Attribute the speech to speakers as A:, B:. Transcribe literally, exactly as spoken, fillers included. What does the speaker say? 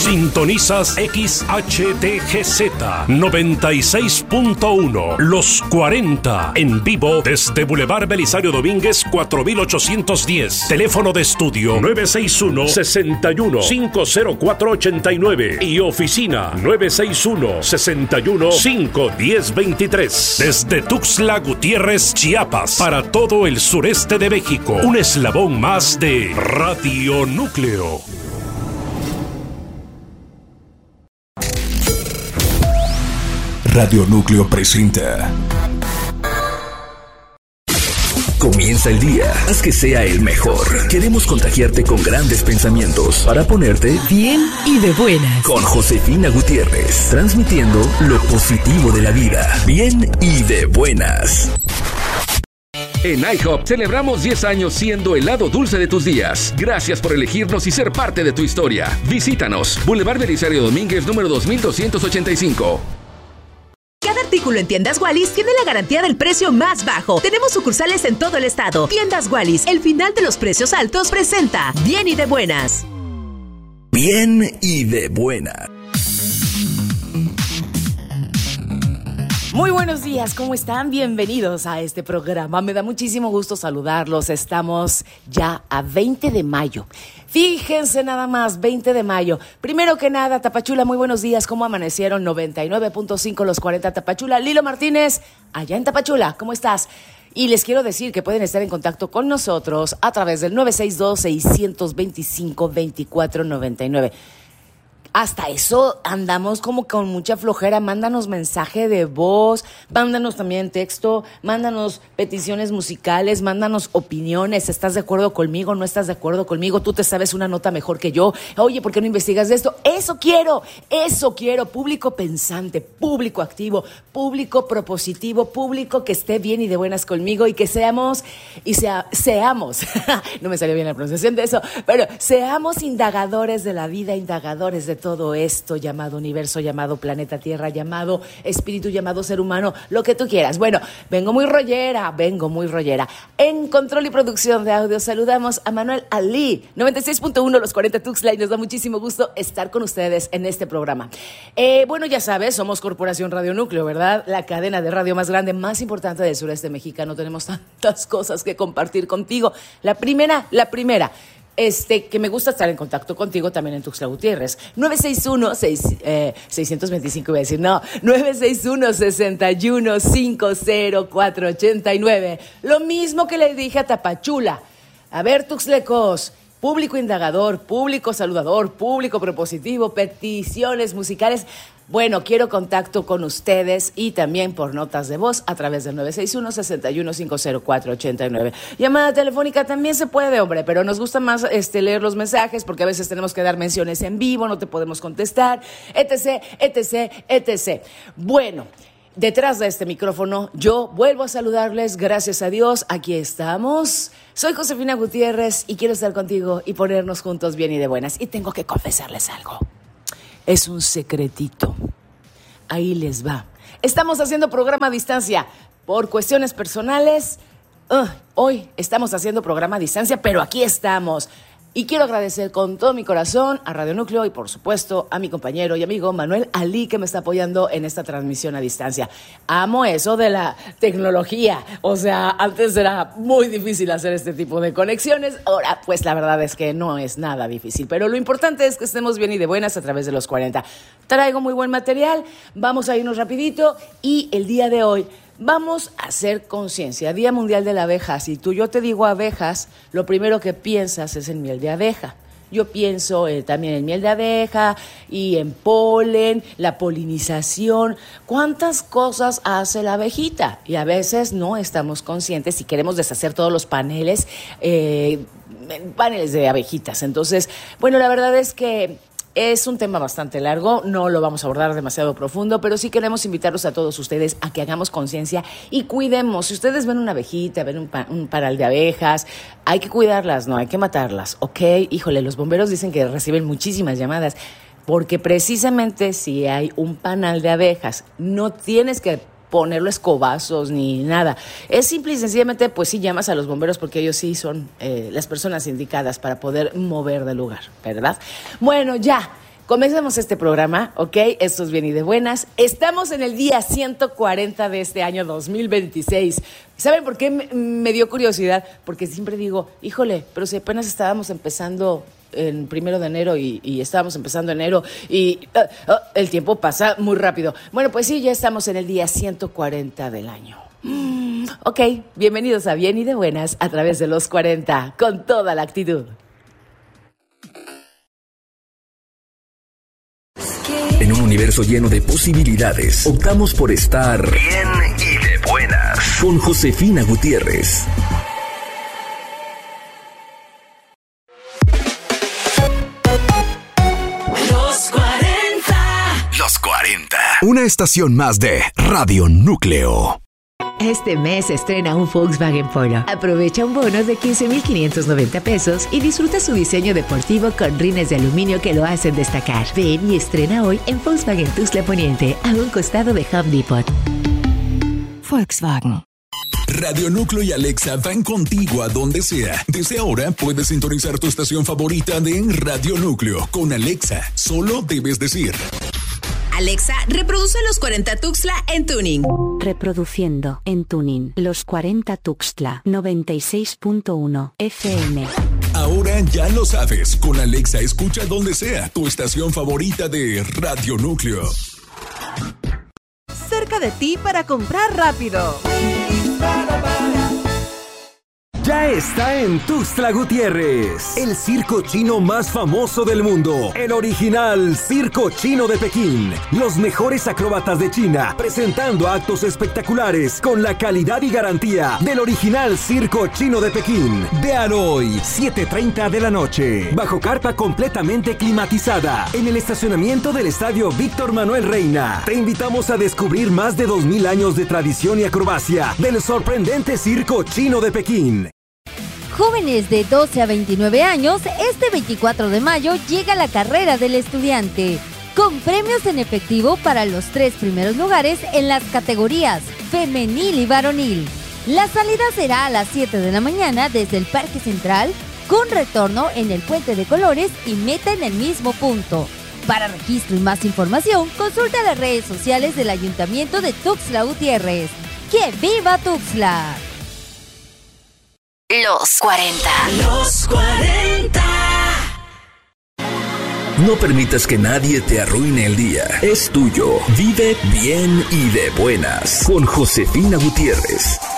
A: Sintonizas X H T G Z noventa y seis punto uno, Los cuarenta, en vivo desde Boulevard Belisario Domínguez cuatro mil ochocientos diez. Teléfono de estudio nueve seis uno, seis uno, cinco cero cuatro ocho nueve y oficina nueve seis uno, seis uno, cinco uno cero dos tres. Desde Tuxtla Gutiérrez, Chiapas, para todo el sureste de México, un eslabón más de Radio Núcleo.
B: Radio Núcleo presenta. Comienza el día, haz que sea el mejor. Queremos contagiarte con grandes pensamientos para ponerte
C: bien y de buenas.
B: Con Josefina Gutiérrez, transmitiendo lo positivo de la vida. Bien y de buenas.
D: En IHOP celebramos diez años siendo el lado dulce de tus días. Gracias por elegirnos y ser parte de tu historia. Visítanos, Boulevard Belisario Domínguez, número dos mil doscientos ochenta y cinco.
C: Cada artículo en Tiendas Wallis tiene la garantía del precio más bajo. Tenemos sucursales en todo el estado. Tiendas Wallis, el final de los precios altos, presenta Bien y de Buenas.
B: Bien y de Buenas.
E: Muy buenos días, ¿cómo están? Bienvenidos a este programa. Me da muchísimo gusto saludarlos. Estamos ya a veinte de mayo. Fíjense nada más, veinte de mayo. Primero que nada, Tapachula, muy buenos días. ¿Cómo amanecieron? noventa y nueve punto cinco Los cuarenta Tapachula. Lilo Martínez, allá en Tapachula, ¿cómo estás? Y les quiero decir que pueden estar en contacto con nosotros a través del nueve seis dos, seis dos cinco, dos cuatro nueve nueve. Hasta eso andamos como con mucha flojera. Mándanos mensaje de voz, mándanos también texto, mándanos peticiones musicales, mándanos opiniones. ¿Estás de acuerdo conmigo? ¿No estás de acuerdo conmigo? Tú te sabes una nota mejor que yo. Oye, ¿por qué no investigas de esto? Eso quiero, eso quiero. Público pensante, público activo, público propositivo, público que esté bien y de buenas conmigo y que seamos, y sea, seamos, no me salió bien la pronunciación de eso, pero seamos indagadores de la vida, indagadores de todo esto llamado universo, llamado planeta Tierra, llamado espíritu, llamado ser humano, lo que tú quieras. Bueno, vengo muy rollera, vengo muy rollera. En control y producción de audio saludamos a Manuel Ali, noventa y seis punto uno Los cuarenta Tuxtla, y nos da muchísimo gusto estar con ustedes en este programa. Eh, bueno, ya sabes, somos Corporación Radio Núcleo, ¿verdad? La cadena de radio más grande, más importante del sureste mexicano. Tenemos tantas cosas que compartir contigo. La primera, la primera... Este, que me gusta estar en contacto contigo también en Tuxtla Gutiérrez. nueve seis uno, seis, eh, seiscientos veinticinco, voy a decir, no, nueve seis uno, seis uno, cinco cero cuatro ocho nueve. Lo mismo que le dije a Tapachula. A ver, tuxlecos, público indagador, público saludador, público propositivo, peticiones musicales. Bueno, quiero contacto con ustedes y también por notas de voz a través del nueve seis uno, seis uno, cinco cero cuatro ocho nueve. Llamada telefónica también se puede, hombre, pero nos gusta más este, leer los mensajes porque a veces tenemos que dar menciones en vivo, no te podemos contestar, etc, etc, etc. Bueno, detrás de este micrófono yo vuelvo a saludarles, gracias a Dios, aquí estamos. Soy Josefina Gutiérrez y quiero estar contigo y ponernos juntos bien y de buenas. Y tengo que confesarles algo. Es un secretito. Ahí les va. Estamos haciendo programa a distancia por cuestiones personales. Uh, hoy estamos haciendo programa a distancia, pero aquí estamos. Y quiero agradecer con todo mi corazón a Radio Núcleo y, por supuesto, a mi compañero y amigo Manuel Ali, que me está apoyando en esta transmisión a distancia. Amo eso de la tecnología. O sea, antes era muy difícil hacer este tipo de conexiones. Ahora, pues, la verdad es que no es nada difícil. Pero lo importante es que estemos bien y de buenas a través de los cuarenta. Traigo muy buen material. Vamos a irnos rapidito. Y el día de hoy vamos a hacer conciencia. Día Mundial de la Abeja. Si tú yo te digo abejas, lo primero que piensas es en miel de abeja. Yo pienso eh, también en miel de abeja y en polen, la polinización. ¿Cuántas cosas hace la abejita? Y a veces no estamos conscientes y queremos deshacer todos los paneles, eh, paneles de abejitas. Entonces, bueno, la verdad es que es un tema bastante largo, no lo vamos a abordar demasiado profundo, pero sí queremos invitarlos a todos ustedes a que hagamos conciencia y cuidemos. Si ustedes ven una abejita, ven un, pa- un panal de abejas, hay que cuidarlas, no hay que matarlas, ¿ok? Híjole, los bomberos dicen que reciben muchísimas llamadas, porque precisamente si hay un panal de abejas, no tienes que ponerlo escobazos ni nada. Es simple y sencillamente, pues sí llamas a los bomberos porque ellos sí son eh, las personas indicadas para poder mover del lugar, ¿verdad? Bueno, ya, Comencemos este programa, ¿ok? Esto es Bien y de Buenas. Estamos en el día ciento cuarenta de este año dos mil veintiséis. ¿Saben por qué me, me dio curiosidad? Porque siempre digo, híjole, pero si apenas estábamos empezando en primero de enero y, y estábamos empezando enero y uh, uh, el tiempo pasa muy rápido. Bueno, pues sí, ya estamos en el día ciento cuarenta del año. Mm, ok, bienvenidos a Bien y de Buenas a través de los cuarenta, con toda la actitud.
B: En un universo lleno de posibilidades, optamos por estar bien y de buenas con Josefina Gutiérrez.
C: Los cuarenta.
B: Los cuarenta. Una estación más de Radio Núcleo.
C: Este mes estrena un Volkswagen Polo. Aprovecha un bono de quince mil quinientos noventa pesos y disfruta su diseño deportivo con rines de aluminio que lo hacen destacar. Ven y estrena hoy en Volkswagen Tuxtla Poniente, a un costado de Home Depot. Volkswagen.
F: Radio Núcleo y Alexa van contigo a donde sea. Desde ahora puedes sintonizar tu estación favorita de Radio Núcleo con Alexa. Solo debes decir:
C: Alexa, reproduce Los cuarenta Tuxtla en tuning.
G: Reproduciendo en tuning Los cuarenta Tuxtla noventa y seis punto uno F M.
F: Ahora ya lo sabes, con Alexa escucha donde sea tu estación favorita de Radio Núcleo.
H: Cerca de ti para comprar rápido.
I: Ya está en Tuxtla Gutiérrez, el circo chino más famoso del mundo, el original Circo Chino de Pekín. Los mejores acróbatas de China, presentando actos espectaculares con la calidad y garantía del original Circo Chino de Pekín. Vean hoy, siete treinta de la noche, bajo carpa completamente climatizada, en el estacionamiento del Estadio Víctor Manuel Reina. Te invitamos a descubrir más de dos mil años de tradición y acrobacia del sorprendente Circo Chino de Pekín.
J: Jóvenes de doce a veintinueve años, este veinticuatro de mayo llega la carrera del estudiante, con premios en efectivo para los tres primeros lugares en las categorías femenil y varonil. La salida será a las siete de la mañana desde el Parque Central, con retorno en el Puente de Colores y meta en el mismo punto. Para registro y más información, consulta las redes sociales del Ayuntamiento de Tuxtla Gutiérrez. ¡Que viva Tuxtla!
C: Los cuarenta. Los cuarenta.
B: No permitas que nadie te arruine el día. Es tuyo. Vive bien y de buenas con Josefina Gutiérrez.